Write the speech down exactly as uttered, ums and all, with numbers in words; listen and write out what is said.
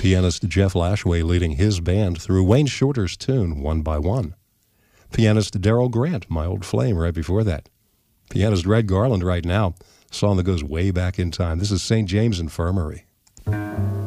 Pianist Jeff Lashway leading his band through Wayne Shorter's tune, One by One. Pianist Daryl Grant, My Old Flame, right before that. Pianist Red Garland right now, a song that goes way back in time. This is Saint James Infirmary.